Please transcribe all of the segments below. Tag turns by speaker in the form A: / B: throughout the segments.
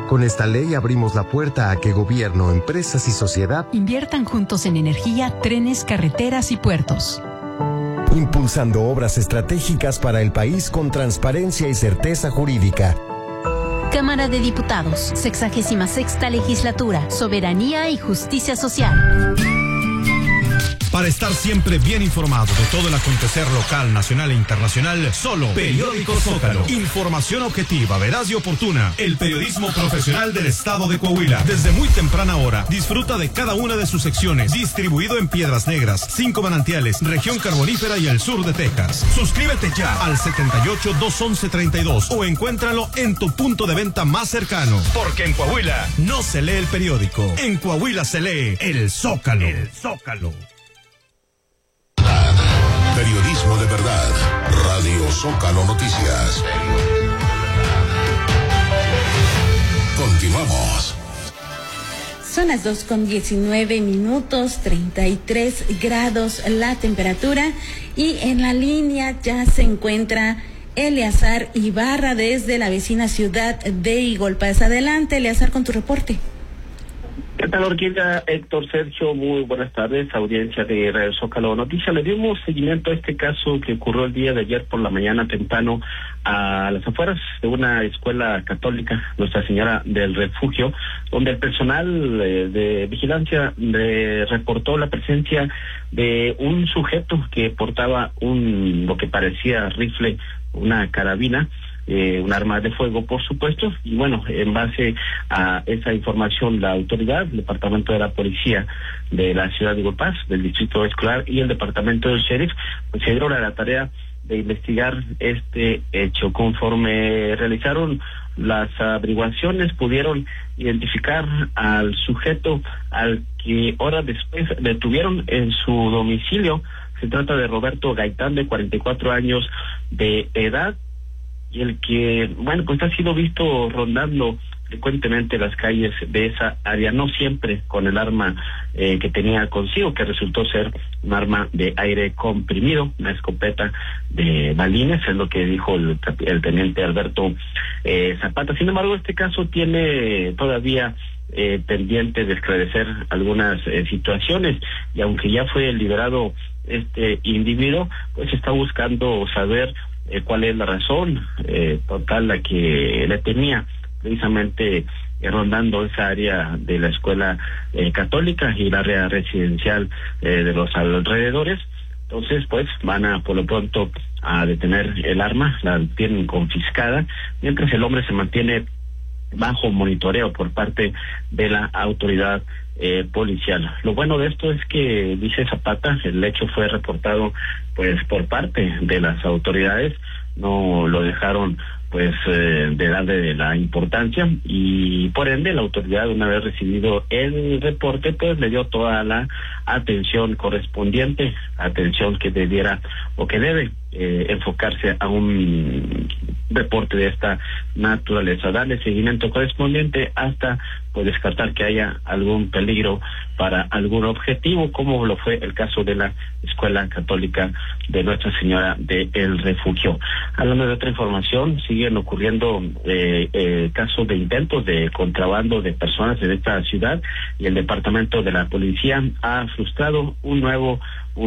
A: Con esta ley abrimos la puerta a que gobierno, empresas y sociedad
B: inviertan juntos en energía, trenes, carreteras y puertos.
C: Impulsando obras estratégicas para el país con transparencia y certeza jurídica.
D: Cámara de Diputados, 66ª Legislatura, Soberanía y Justicia Social.
E: Para estar siempre bien informado de todo el acontecer local, nacional e internacional, solo Periódico Zócalo. Información objetiva, veraz y oportuna. El periodismo profesional del estado de Coahuila. Desde muy temprana hora, disfruta de cada una de sus secciones. Distribuido en Piedras Negras, 5 Manantiales, región carbonífera y el sur de Texas. Suscríbete ya al 78-211-32 o encuéntralo en tu punto de venta más cercano. Porque en Coahuila no se lee el periódico. En Coahuila se lee el Zócalo. El Zócalo.
F: Periodismo de verdad. Radio Zócalo Noticias. Continuamos.
G: Son las 2:19, 33 grados la temperatura, y en la línea ya se encuentra Eleazar Ibarra desde la vecina ciudad de Igolpaz. Adelante, Eleazar, con tu reporte.
H: ¿Qué tal, Orquídea? Héctor, Sergio, muy buenas tardes, audiencia de Radio Zócalo Noticias. Le dimos seguimiento a este caso que ocurrió el día de ayer por la mañana temprano a las afueras de una escuela católica, Nuestra Señora del Refugio, donde el personal de vigilancia reportó la presencia de un sujeto que portaba lo que parecía rifle, una carabina, un arma de fuego, por supuesto, y bueno, en base a esa información, la autoridad, el departamento de la policía de la ciudad de Igolpaz, del distrito escolar, y el departamento del sheriff, pues se dieron a la tarea de investigar este hecho. Conforme realizaron las averiguaciones, pudieron identificar al sujeto al que horas después detuvieron en su domicilio. Se trata de Roberto Gaitán, de 44 años de edad, y el que, bueno, pues ha sido visto rondando frecuentemente las calles de esa área, no siempre con el arma que tenía consigo, que resultó ser un arma de aire comprimido, una escopeta de balines, es lo que dijo el teniente Alberto Zapata. Sin embargo, este caso tiene todavía pendiente de esclarecer algunas situaciones, y aunque ya fue liberado este individuo, pues está buscando saber cuál es la razón total la que le tenía precisamente rondando esa área de la escuela católica y el área residencial de los alrededores. Entonces, pues van a por lo pronto a detener el arma, la tienen confiscada, mientras el hombre se mantiene bajo monitoreo por parte de la autoridad policial. Lo bueno de esto es que, dice Zapata, el hecho fue reportado pues por parte de las autoridades, no lo dejaron pues de darle la importancia, y por ende la autoridad, una vez recibido el reporte, pues le dio toda la atención correspondiente, atención que debiera o que debe enfocarse a un reporte de esta naturaleza, darle seguimiento correspondiente hasta pues descartar que haya algún peligro para algún objetivo, como lo fue el caso de la Escuela Católica de Nuestra Señora del Refugio. Hablando de otra información, siguen ocurriendo casos de intentos de contrabando de personas en esta ciudad, y el departamento de la policía ha frustrado un nuevo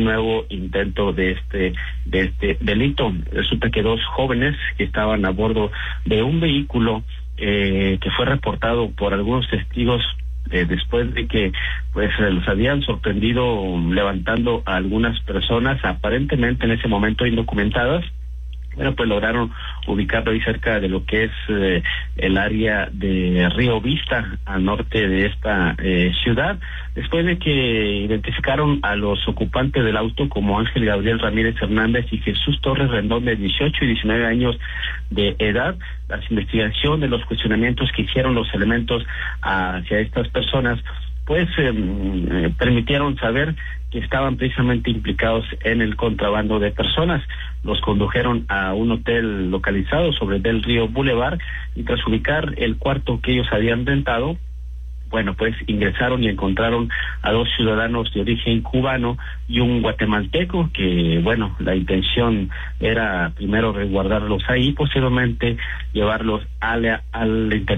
H: intento de este delito. Resulta que 2 jóvenes que estaban a bordo de un vehículo que fue reportado por algunos testigos después de que pues los habían sorprendido levantando a algunas personas aparentemente en ese momento indocumentadas. Bueno, pues lograron ubicarlo ahí cerca de lo que es el área de Río Vista, al norte de esta ciudad, después de que identificaron a los ocupantes del auto como Ángel Gabriel Ramírez Hernández y Jesús Torres Rendón, de 18 y 19 años de edad. Las investigaciones, los cuestionamientos que hicieron los elementos hacia estas personas, pues permitieron saber que estaban precisamente implicados en el contrabando de personas. Los condujeron a un hotel localizado sobre Del Río Boulevard, y tras ubicar el cuarto que ellos habían rentado, bueno, pues ingresaron y encontraron a 2 ciudadanos de origen cubano y un guatemalteco, que, bueno, la intención era primero resguardarlos ahí, posteriormente llevarlos al interior del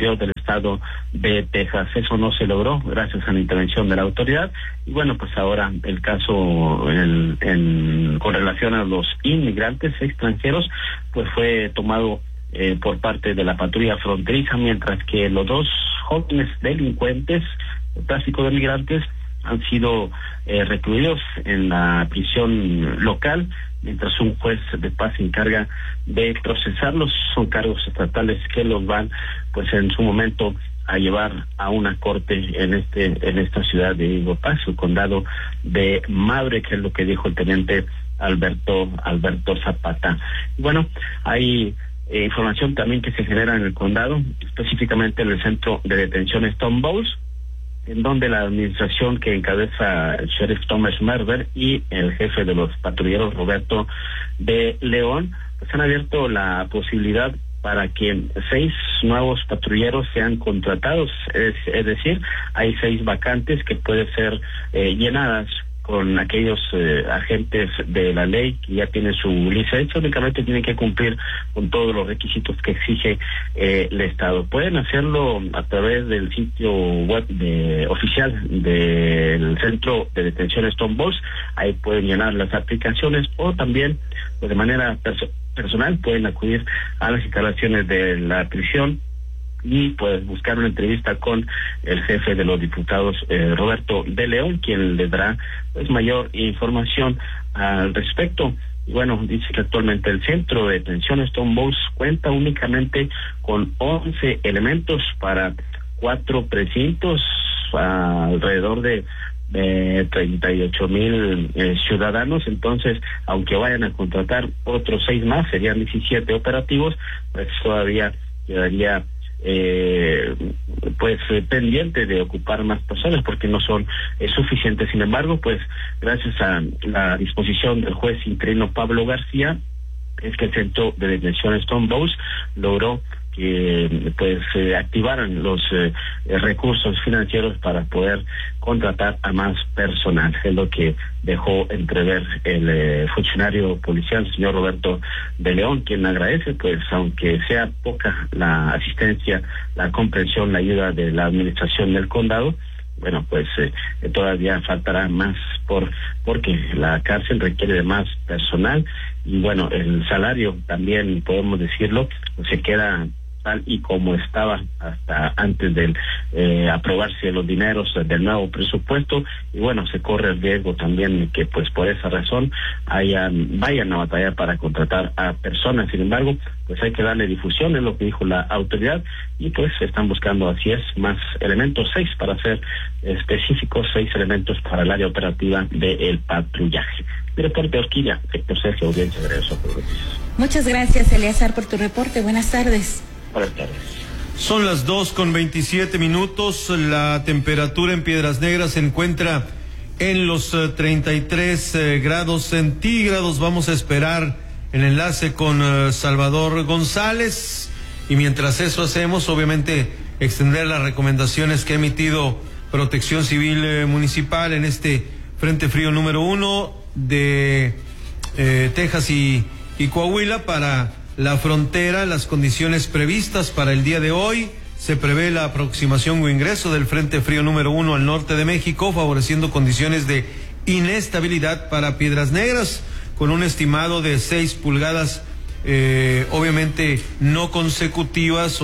H: estado de Texas. Eso no se logró gracias a la intervención de la autoridad. Y bueno, pues ahora el caso con relación a los inmigrantes extranjeros, pues fue tomado por parte de la patrulla fronteriza, mientras que los 2 jóvenes delincuentes de tráfico de migrantes han sido recluidos en la prisión local, mientras un juez de paz se encarga de procesarlos. Son cargos estatales que los van, pues en su momento, a llevar a una corte en esta ciudad de Iguapaz, el condado de Madre, que es lo que dijo el teniente Alberto Zapata. Bueno, hay información también que se genera en el condado, específicamente en el centro de detención Stone Bowls, en donde la administración que encabeza el sheriff Thomas Merver y el jefe de los patrulleros Roberto de León, pues han abierto la posibilidad para que 6 nuevos patrulleros sean contratados, es decir, hay 6 vacantes que pueden ser llenadas con aquellos agentes de la ley que ya tienen su licencia. Únicamente tienen que cumplir con todos los requisitos que exige el Estado. Pueden hacerlo a través del sitio web oficial del Centro de Detención Stone Bowls. Ahí pueden llenar las aplicaciones, o también pues, de manera personal pueden acudir a las instalaciones de la prisión y pues buscar una entrevista con el jefe de los diputados, Roberto de León, quien les dará pues mayor información al respecto. Y bueno, dice que actualmente el centro de detención Stone Bowls cuenta únicamente con 11 elementos para 4 precintos, alrededor de 38,000 ciudadanos. Entonces, aunque vayan a contratar otros 6 más, serían 17 operativos, pues todavía quedaría pendiente de ocupar más personas porque no son suficientes. Sin embargo, pues gracias a la disposición del juez interino Pablo García, es que el centro de detención Stone Bowls logró que activaran los recursos financieros para poder contratar a más personal. Es lo que dejó entrever el funcionario policial, el señor Roberto de León, quien agradece, pues aunque sea poca la asistencia, la comprensión, la ayuda de la administración del condado, bueno, pues todavía faltará más porque la cárcel requiere de más personal. Y bueno, el salario también, podemos decirlo, se queda tal y como estaba hasta antes de aprobarse los dineros del nuevo presupuesto. Y bueno, se corre el riesgo también que pues por esa razón vayan a batallar para contratar a personas. Sin embargo, pues hay que darle difusión, es lo que dijo la autoridad, y pues están buscando, así es, más elementos, 6 para ser específicos, 6 elementos para el área operativa del patrullaje. Mi reporte, Orquídea, Héctor Sergio, audiencia de Regreso.
G: Muchas gracias, Eleazar, por tu reporte. Buenas tardes.
H: Buenas tardes.
I: Son las 2:27. La temperatura en Piedras Negras se encuentra en los 33 grados centígrados. Vamos a esperar el enlace con Salvador González, y mientras eso hacemos, obviamente, extender las recomendaciones que ha emitido Protección Civil Municipal en este Frente Frío número 1 de Texas y Coahuila para la frontera. Las condiciones previstas para el día de hoy: se prevé la aproximación o ingreso del Frente Frío número 1 al norte de México, favoreciendo condiciones de inestabilidad para Piedras Negras, con un estimado de 6 pulgadas, obviamente no consecutivas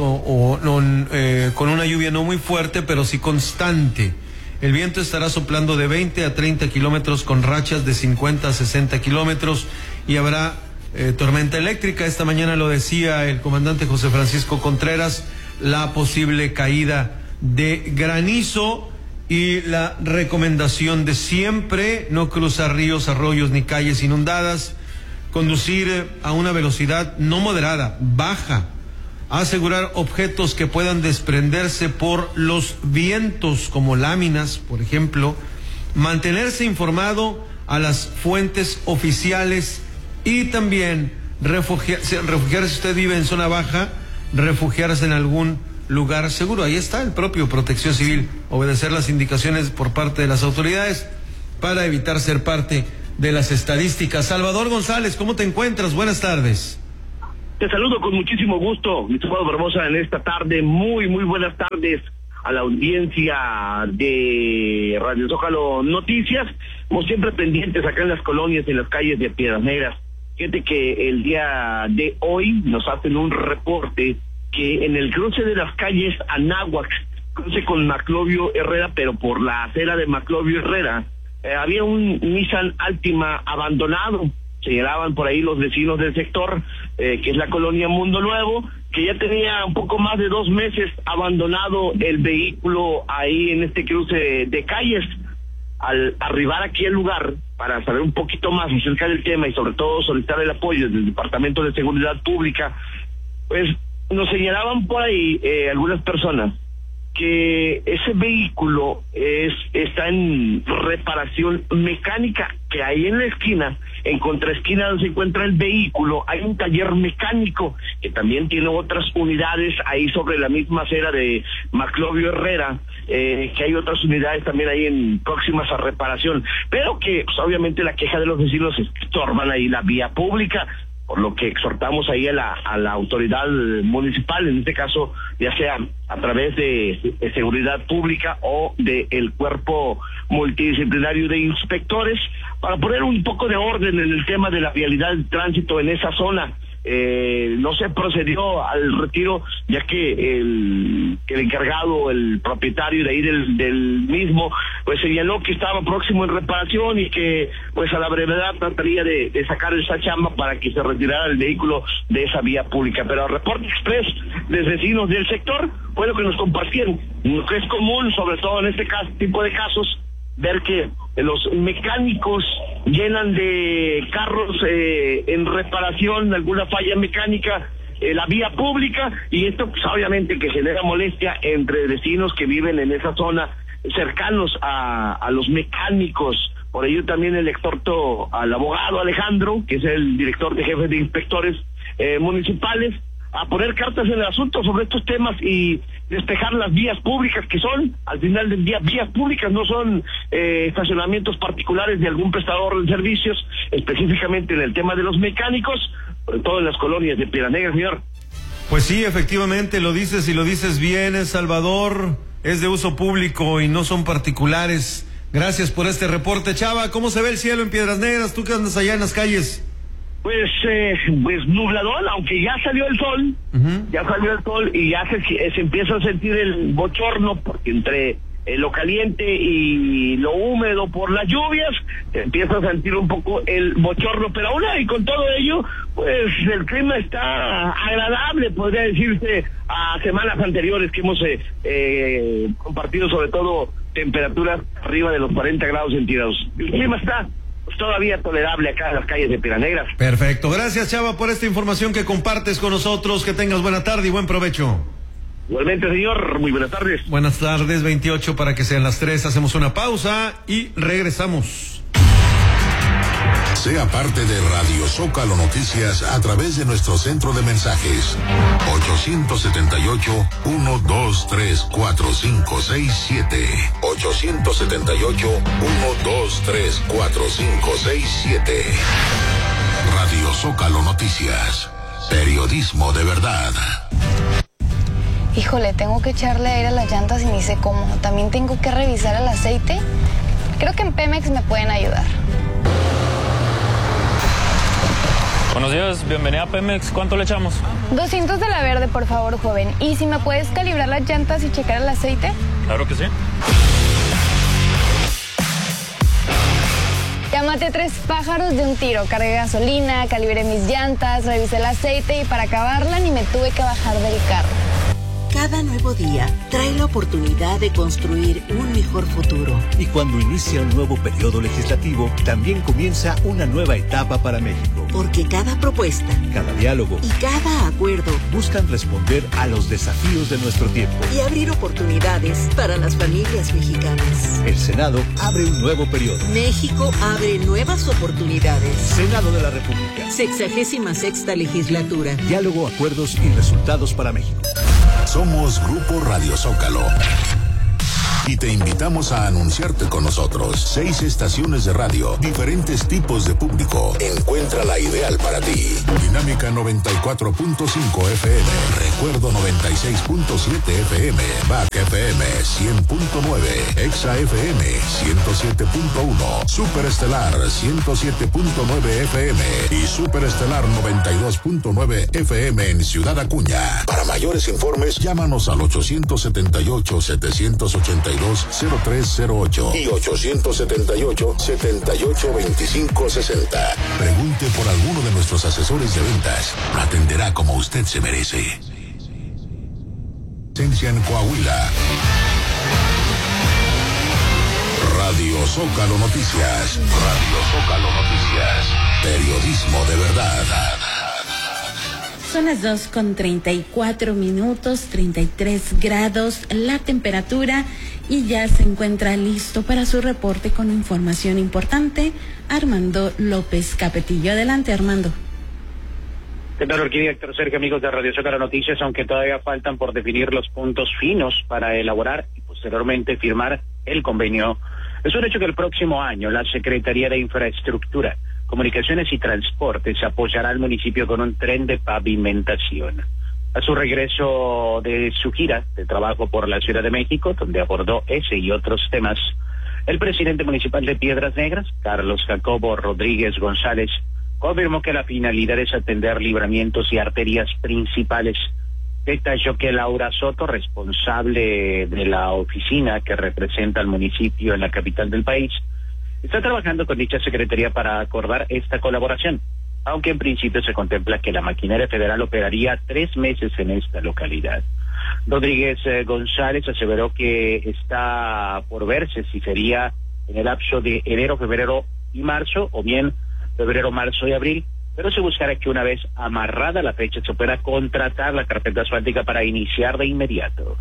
I: con una lluvia no muy fuerte, pero sí constante. El viento estará soplando de 20 a 30 kilómetros con rachas de 50 a 60 kilómetros, y habrá tormenta eléctrica. Esta mañana lo decía el comandante José Francisco Contreras, la posible caída de granizo, y la recomendación de siempre: no cruzar ríos, arroyos ni calles inundadas, conducir a una velocidad no moderada, baja, asegurar objetos que puedan desprenderse por los vientos, como láminas, por ejemplo, mantenerse informado a las fuentes oficiales, y también refugiarse si usted vive en zona baja, refugiarse en algún lugar seguro. Ahí está el propio Protección Civil, obedecer las indicaciones por parte de las autoridades para evitar ser parte de las estadísticas. Salvador González, ¿cómo te encuentras? Buenas tardes.
H: Te saludo con muchísimo gusto, mi estimado Barbosa, en esta tarde. Muy buenas tardes a la audiencia de Radio Zócalo Noticias, como siempre pendientes acá en las colonias, en las calles de Piedras Negras. Fíjate que el día de hoy nos hacen un reporte que en el cruce de las calles Anáhuac, cruce con Maclovio Herrera, pero por la acera de Maclovio Herrera, había un Nissan Altima abandonado. Señalaban por ahí los vecinos del sector, que es la colonia Mundo Nuevo, que ya tenía un poco más de 2 meses abandonado el vehículo ahí en este cruce de calles. Al arribar aquí al lugar, para saber un poquito más acerca del tema y sobre todo solicitar el apoyo del Departamento de Seguridad Pública, pues nos señalaban por ahí algunas personas que ese vehículo está en reparación mecánica, que ahí en la esquina, en contraesquina donde se encuentra el vehículo, hay un taller mecánico que también tiene otras unidades ahí sobre la misma acera de Maclovio Herrera, que hay otras unidades también ahí próximas a reparación, pero que pues, obviamente la queja de los vecinos estorban ahí la vía pública, por lo que exhortamos ahí a la autoridad municipal, en este caso, ya sea a través de seguridad pública o del cuerpo multidisciplinario de inspectores, para poner un poco de orden en el tema de la vialidad del tránsito en esa zona. No se procedió al retiro, ya que el encargado, el propietario de ahí del mismo, pues señaló que estaba próximo en reparación y que pues a la brevedad trataría de sacar esa chamba para que se retirara el vehículo de esa vía pública. Pero Reporte Express de vecinos del sector fue lo que nos compartieron, lo que es común, sobre todo en este tipo de casos, ver que los mecánicos llenan de carros en reparación, alguna falla mecánica, la vía pública, y esto pues obviamente que genera molestia entre vecinos que viven en esa zona, cercanos a los mecánicos. Por ello también el exhorto al abogado Alejandro, que es el director de jefes de inspectores municipales, a poner cartas en el asunto sobre estos temas y despejar las vías públicas, que son, al final del día, vías públicas, no son estacionamientos particulares de algún prestador de servicios, específicamente en el tema de los mecánicos, sobre todo en las colonias de Piedras Negras, señor.
I: Pues sí, efectivamente, lo dices y lo dices bien, Salvador, es de uso público y no son particulares. Gracias por este reporte. Chava, ¿cómo se ve el cielo en Piedras Negras? Tú que andas allá en las calles.
H: Pues nubladón, aunque ya salió el sol, ya salió el sol y ya se empieza a sentir el bochorno, porque entre lo caliente y lo húmedo por las lluvias, se empieza a sentir un poco el bochorno, pero aún y con todo ello, pues el clima está agradable, podría decirse, a semanas anteriores que hemos compartido, sobre todo temperaturas arriba de los 40 grados centígrados. El clima está todavía tolerable acá en las calles de Piedras Negras.
I: Perfecto, gracias Chava por esta información que compartes con nosotros, que tengas buena tarde y buen provecho.
H: Igualmente, señor, muy buenas tardes.
I: Buenas tardes, 28 para que sean las 3, hacemos una pausa y regresamos.
F: Sea parte de Radio Zócalo Noticias a través de nuestro centro de mensajes 878-123-4567 878-123-4567. Radio Zócalo Noticias, periodismo de verdad.
J: Híjole, tengo que echarle aire a las llantas y ni sé cómo. También tengo que revisar el aceite. Creo que en Pemex me pueden ayudar.
K: Buenos días, bienvenida a Pemex. ¿Cuánto le echamos?
J: 200 de la verde, por favor, joven. ¿Y si me puedes calibrar las llantas y checar el aceite?
K: Claro que sí.
J: Ya maté 3 pájaros de un tiro. Cargué gasolina, calibré mis llantas, revisé el aceite y para acabarla ni me tuve que bajar del carro.
L: Cada nuevo día trae la oportunidad de construir un mejor futuro.
M: Y cuando inicia un nuevo periodo legislativo, también comienza una nueva etapa para México.
L: Porque cada propuesta,
M: cada diálogo
L: y cada acuerdo
M: buscan responder a los desafíos de nuestro tiempo
L: y abrir oportunidades para las familias mexicanas.
M: El Senado abre un nuevo periodo.
L: México abre nuevas oportunidades.
M: Senado de la República.
L: 66ª legislatura.
M: Diálogo, acuerdos y resultados para México.
F: Somos Grupo Radio Zócalo. y te invitamos a anunciarte con nosotros. 6 estaciones de radio, diferentes tipos de público. Encuentra la ideal para ti. Dinámica 94.5 FM, Recuerdo 96.7 FM, Back FM 100.9, Exa FM 107.1, Superestelar 107.9 FM y Superestelar 92.9 FM en Ciudad Acuña. Para mayores informes, llámanos al 878-782-0308 y 878-782560. Pregunte por alguno de nuestros asesores de ventas. Lo atenderá como usted se merece. Presencia en Coahuila. Radio Zócalo Noticias. Radio Zócalo Noticias. Periodismo de verdad.
G: Son las 2:34, 33 grados la temperatura y ya se encuentra listo para su reporte con información importante Armando López Capetillo. Adelante, Armando.
N: ¿Qué tal, Orquídea, Héctor Sergio, amigos de Radio Zócalo Noticias? Aunque todavía faltan por definir los puntos finos para elaborar y posteriormente firmar el convenio, es un hecho que el próximo año la Secretaría de Infraestructura, Comunicaciones y Transportes apoyará al municipio con un tren de pavimentación. A su regreso de su gira de trabajo por la Ciudad de México, donde abordó ese y otros temas, el presidente municipal de Piedras Negras, Carlos Jacobo Rodríguez González, confirmó que la finalidad es atender libramientos y arterias principales. Detalló que Laura Soto, responsable de la oficina que representa al municipio en la capital del país, está trabajando con dicha secretaría para acordar esta colaboración, aunque en principio se contempla que la maquinaria federal operaría 3 meses en esta localidad. Rodríguez González aseveró que está por verse si sería en el lapso de enero, febrero y marzo, o bien febrero, marzo y abril, pero se buscará que una vez amarrada la fecha se pueda contratar la carpeta asfáltica para iniciar de inmediato.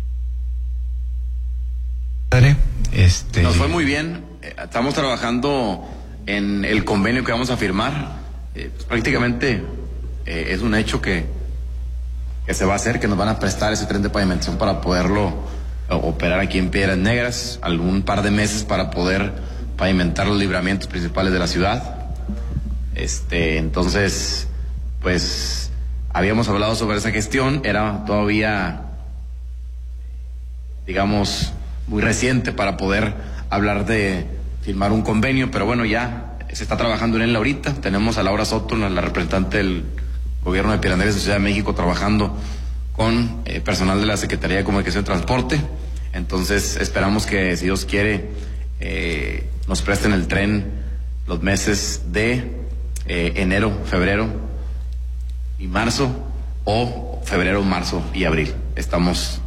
O: Nos fue muy bien, estamos trabajando en el convenio que vamos a firmar, pues prácticamente es un hecho que se va a hacer, que nos van a prestar ese tren de pavimentación para poderlo operar aquí en Piedras Negras, algún par de meses para poder pavimentar los libramientos principales de la ciudad. Entonces, pues habíamos hablado sobre esa gestión, era todavía, digamos, muy reciente para poder hablar de firmar un convenio, pero bueno, ya se está trabajando en él ahorita. Tenemos a Laura Soto, la representante del gobierno de Piedras Negras de Ciudad de México, trabajando con personal de la Secretaría de Comunicación y Transporte. Entonces esperamos que, si Dios quiere, nos presten el tren los meses de enero, febrero y marzo, o febrero, marzo y abril. Estamos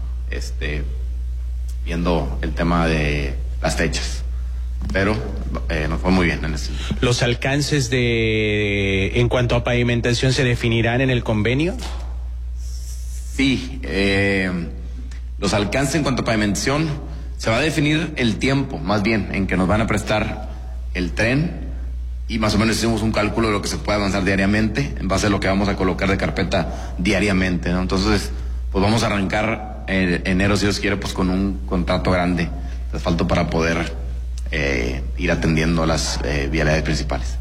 O: viendo el tema de las fechas, pero nos fue muy bien en este.
P: ¿Los alcances en cuanto a pavimentación se definirán en el convenio?
O: Sí, los alcances en cuanto a pavimentación se va a definir el tiempo, más bien, en que nos van a prestar el tren, y más o menos hicimos un cálculo de lo que se puede avanzar diariamente en base a lo que vamos a colocar de carpeta diariamente, ¿no? Entonces, pues vamos a arrancar enero, si Dios quiere, pues con un contrato grande de asfalto para poder ir atendiendo las vialidades principales.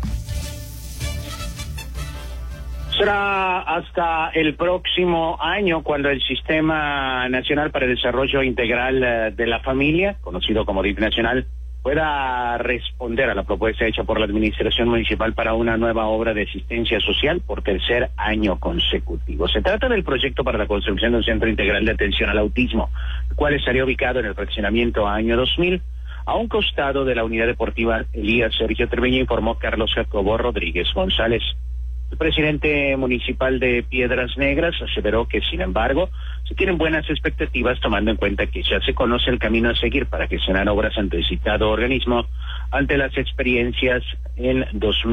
N: Será hasta el próximo año cuando el Sistema Nacional para el Desarrollo Integral de la Familia, conocido como DIF Nacional, pueda responder a la propuesta hecha por la Administración Municipal para una nueva obra de asistencia social por tercer año consecutivo. Se trata del proyecto para la construcción de un centro integral de atención al autismo, el cual estaría ubicado en el fraccionamiento Año 2000, a un costado de la unidad deportiva Elías Sergio Treviño, informó Carlos Jacobo Rodríguez González. El presidente municipal de Piedras Negras aseveró que, sin embargo, se tienen buenas expectativas tomando en cuenta que ya se conoce el camino a seguir para que se hagan obras ante el citado organismo ante las experiencias en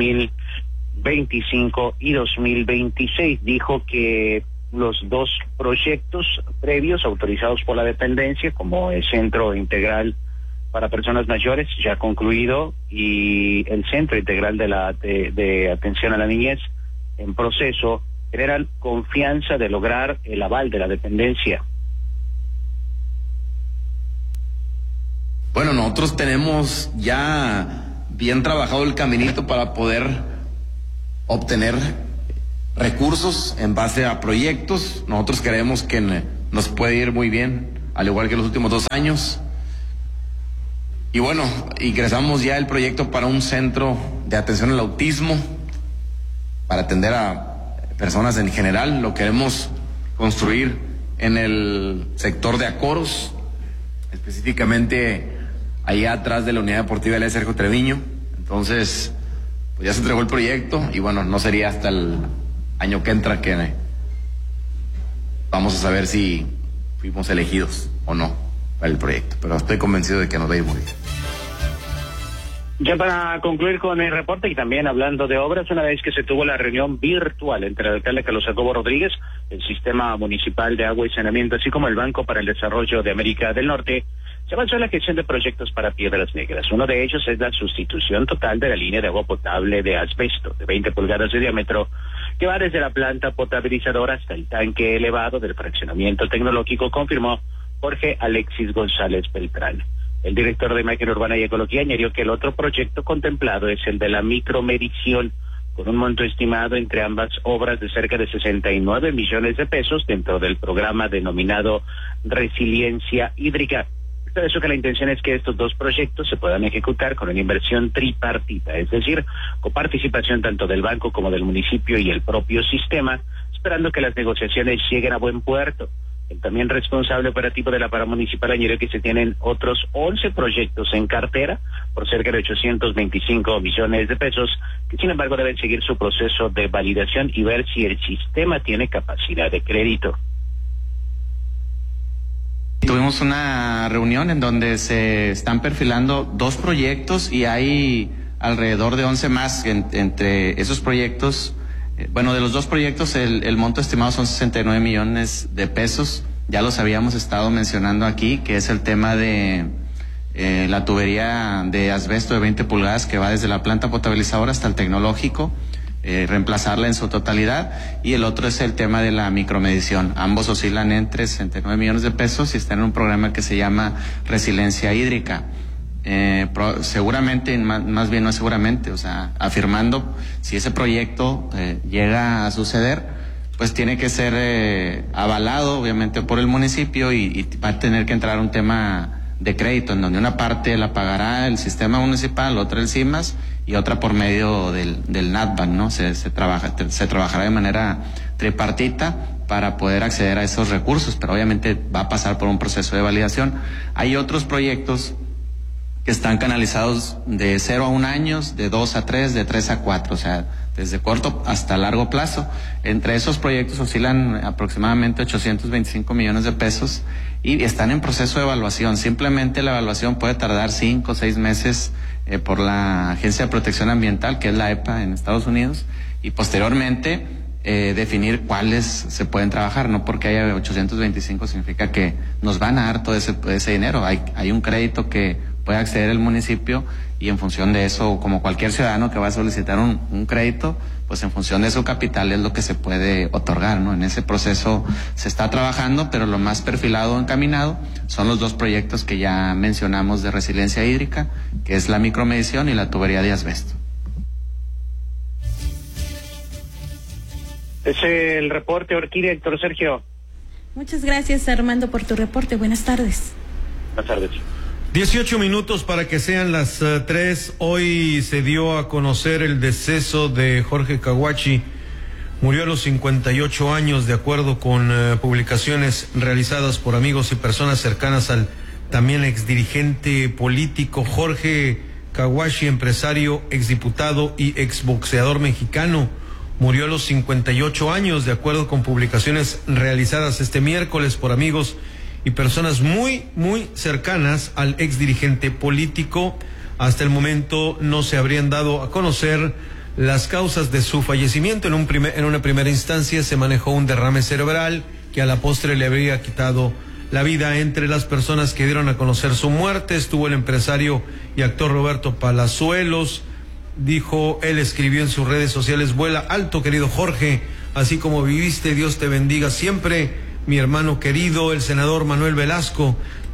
N: 2025 y 2026. Dijo que los 2 proyectos previos autorizados por la dependencia, como el Centro Integral para Personas Mayores, ya concluido, y el Centro Integral de Atención a la Niñez, en proceso, generan confianza de lograr el aval de la dependencia.
O: Bueno, nosotros tenemos ya bien trabajado el caminito para poder obtener recursos en base a proyectos. Nosotros creemos que nos puede ir muy bien, al igual que los últimos 2 años. Y bueno, ingresamos ya el proyecto para un centro de atención al autismo, para atender a personas en general. Lo queremos construir en el sector de Acoros, específicamente allá atrás de la unidad deportiva de Sergio Treviño. Entonces, pues ya se entregó el proyecto y bueno, no sería hasta el año que entra que vamos a saber si fuimos elegidos o no para el proyecto, pero estoy convencido de que nos va a ir muy bien.
N: Ya para concluir con el reporte y también hablando de obras, una vez que se tuvo la reunión virtual entre el alcalde Carlos Jacobo Rodríguez, el Sistema Municipal de Agua y Saneamiento, así como el Banco para el Desarrollo de América del Norte, se avanzó en la gestión de proyectos para Piedras Negras. Uno de ellos es la sustitución total de la línea de agua potable de asbesto de 20 pulgadas de diámetro, que va desde la planta potabilizadora hasta el tanque elevado del fraccionamiento tecnológico, confirmó Jorge Alexis González Beltrán. El director de Imagen Urbana y Ecología añadió que el otro proyecto contemplado es el de la micromedición, con un monto estimado entre ambas obras de cerca de 69 millones de pesos dentro del programa denominado Resiliencia Hídrica. Es por eso que la intención es que estos 2 proyectos se puedan ejecutar con una inversión tripartita, es decir, con participación tanto del banco como del municipio y el propio sistema, esperando que las negociaciones lleguen a buen puerto. El también responsable operativo de la paramunicipal añadió que se tienen otros 11 proyectos en cartera por cerca de 825 millones de pesos, que sin embargo deben seguir su proceso de validación y ver si el sistema tiene capacidad de crédito.
Q: Tuvimos una reunión en donde se están perfilando 2 proyectos y hay alrededor de 11 más entre esos proyectos. Bueno, de los 2 proyectos el monto estimado son 69 millones de pesos. Ya los habíamos estado mencionando aquí, que es el tema de la tubería de asbesto de 20 pulgadas que va desde la planta potabilizadora hasta el tecnológico, reemplazarla en su totalidad, y el otro es el tema de la micromedición. Ambos oscilan entre 69 millones de pesos y están en un programa que se llama Resiliencia Hídrica. Seguramente, más bien no seguramente, o sea, afirmando, si ese proyecto llega a suceder, pues tiene que ser avalado obviamente por el municipio y va a tener que entrar un tema de crédito en donde una parte la pagará el sistema municipal, otra el CIMAS y otra por medio del NATBANC, ¿no? Se trabajará de manera tripartita para poder acceder a esos recursos, pero obviamente va a pasar por un proceso de validación. Hay otros proyectos que están canalizados de 0 a 1 año, de 2 a 3, de 3 a 4, o sea, desde corto hasta largo plazo. Entre esos proyectos oscilan aproximadamente 825 millones de pesos y están en proceso de evaluación. Simplemente la evaluación puede tardar 5 o 6 meses por la Agencia de Protección Ambiental, que es la EPA en Estados Unidos, y posteriormente definir cuáles se pueden trabajar. No porque haya 825 significa que nos van a dar todo ese dinero. Hay un crédito que puede acceder el municipio y en función de eso, como cualquier ciudadano que va a solicitar un crédito, pues en función de su capital es lo que se puede otorgar, ¿no? En ese proceso se está trabajando, pero lo más perfilado, encaminado, son los 2 proyectos que ya mencionamos de resiliencia hídrica, que es la micromedición y la tubería de asbesto.
N: Es el reporte, Orquídea, Héctor Sergio.
G: Muchas gracias, Armando, por tu reporte. Buenas tardes.
N: Buenas tardes.
I: 18 minutos para que sean las 3. Hoy se dio a conocer el deceso de Jorge Caguachi. Murió a los 58 años, de acuerdo con publicaciones realizadas por amigos y personas cercanas al también exdirigente político Jorge Caguachi, empresario, exdiputado y exboxeador mexicano. Murió a los 58 años, de acuerdo con publicaciones realizadas este miércoles por amigos y personas muy cercanas al exdirigente político. Hasta el momento no se habrían dado a conocer las causas de su fallecimiento. En una primera instancia se manejó un derrame cerebral que a la postre le habría quitado la vida. Entre las personas que dieron a conocer su muerte estuvo el empresario y actor Roberto Palazuelos. Dijo, él escribió en sus redes sociales: vuela alto, querido Jorge, así como viviste, Dios te bendiga siempre. Mi hermano querido, el senador Manuel Velasco,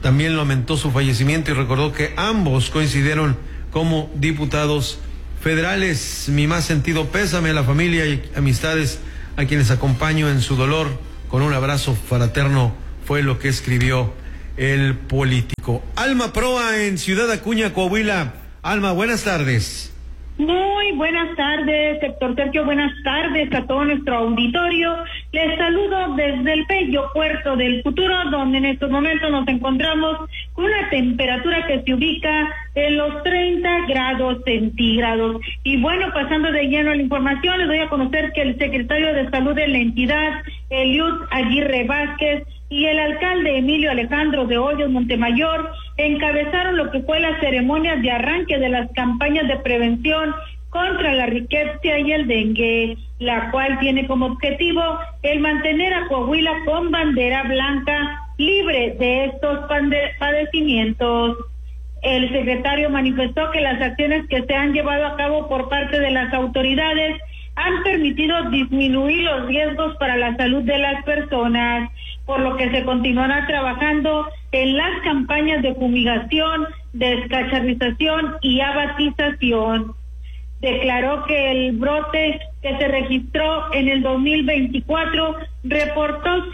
I: también lamentó su fallecimiento y recordó que ambos coincidieron como diputados federales. Mi más sentido pésame a la familia y amistades a quienes acompaño en su dolor, con un abrazo fraterno, fue lo que escribió el político. Alma Proa en Ciudad Acuña, Coahuila. Alma, buenas tardes.
R: Muy buenas tardes, Héctor Sergio, buenas tardes a todo nuestro auditorio. Les saludo desde el bello puerto del futuro, donde en estos momentos nos encontramos con una temperatura que se ubica en los 30 grados centígrados. Y bueno, pasando de lleno a la información, les doy a conocer que el secretario de Salud de la entidad, Eliud Aguirre Vázquez, y el alcalde Emilio Alejandro de Hoyos Montemayor encabezaron lo que fue la ceremonia de arranque de las campañas de prevención contra la riqueza y el dengue, la cual tiene como objetivo el mantener a Coahuila con bandera blanca, libre de estos padecimientos. El secretario manifestó que las acciones que se han llevado a cabo por parte de las autoridades han permitido disminuir los riesgos para la salud de las personas, por lo que se continuará trabajando en las campañas de fumigación, descacharrización y abatización. Declaró que el brote que se registró en el 2024 reportó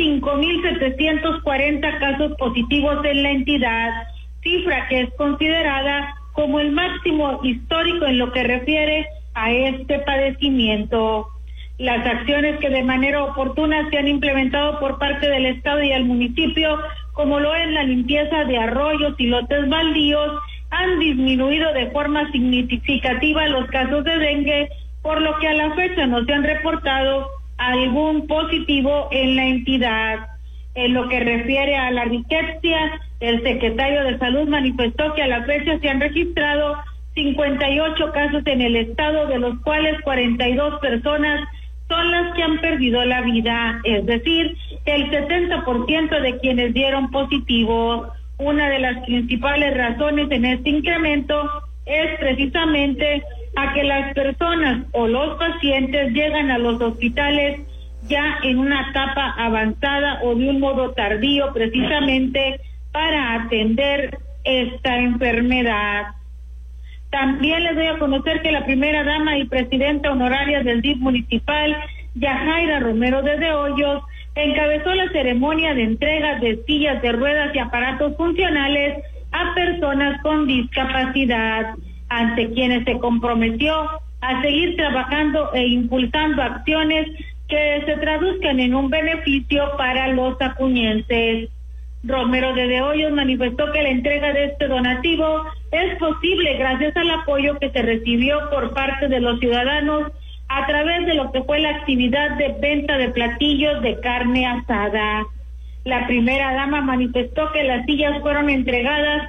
R: 5,740 casos positivos en la entidad, cifra que es considerada como el máximo histórico en lo que refiere a este padecimiento. Las acciones que de manera oportuna se han implementado por parte del Estado y el municipio, como lo es la limpieza de arroyos y lotes baldíos, han disminuido de forma significativa los casos de dengue, por lo que a la fecha no se han reportado algún positivo en la entidad. En lo que refiere a la riqueza, el secretario de Salud manifestó que a la fecha se han registrado 58 casos en el estado, de los cuales 42 personas son las que han perdido la vida, es decir, el 70% de quienes dieron positivo. Una de las principales razones en este incremento es precisamente a que las personas o los pacientes llegan a los hospitales ya en una etapa avanzada o de un modo tardío, precisamente para atender esta enfermedad. También les doy a conocer que la primera dama y presidenta honoraria del DIF municipal, Yajaira Romero de Hoyos, encabezó la ceremonia de entrega de sillas de ruedas y aparatos funcionales a personas con discapacidad, ante quienes se comprometió a seguir trabajando e impulsando acciones que se traduzcan en un beneficio para los acuñenses. Romero de Hoyos manifestó que la entrega de este donativo es posible gracias al apoyo que se recibió por parte de los ciudadanos a través de lo que fue la actividad de venta de platillos de carne asada. La primera dama manifestó que las sillas que fueron entregadas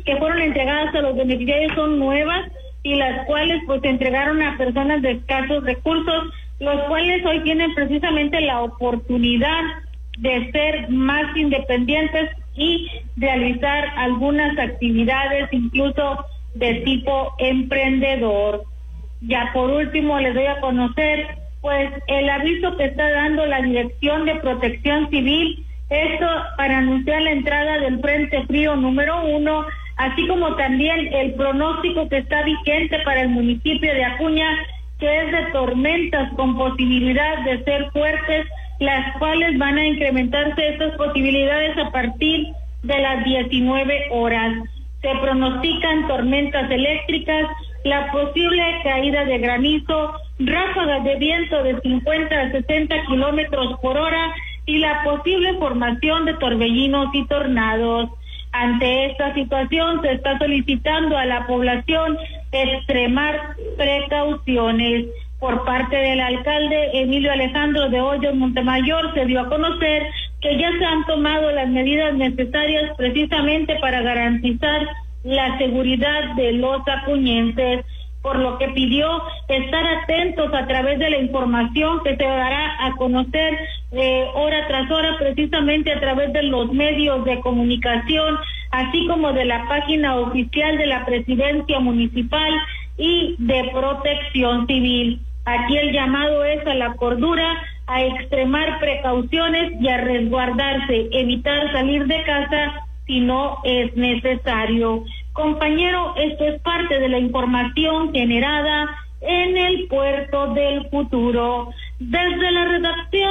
R: a los beneficiarios son nuevas y las cuales pues se entregaron a personas de escasos recursos, los cuales hoy tienen precisamente la oportunidad de ser más independientes y realizar algunas actividades incluso de tipo emprendedor. Ya por último les doy a conocer pues el aviso que está dando la Dirección de Protección Civil, esto para anunciar la entrada del Frente Frío número 1, así como también el pronóstico que está vigente para el municipio de Acuña, que es de tormentas con posibilidad de ser fuertes, las cuales van a incrementarse estas posibilidades a partir de las 19 horas. Se pronostican tormentas eléctricas, la posible caída de granizo, ráfagas de viento de 50 a 60 kilómetros por hora y la posible formación de torbellinos y tornados. Ante esta situación se está solicitando a la población extremar precauciones. Por parte del alcalde Emilio Alejandro de Hoyos Montemayor se dio a conocer que ya se han tomado las medidas necesarias precisamente para garantizar la seguridad de los acuñenses, por lo que pidió estar atentos a través de la información que se dará a conocer hora tras hora, precisamente a través de los medios de comunicación, así como de la página oficial de la Presidencia Municipal y de Protección Civil. Aquí el llamado es a la cordura, a extremar precauciones y a resguardarse, evitar salir de casa si no es necesario. Compañero, esto es parte de la información generada en el Puerto del Futuro. Desde la redacción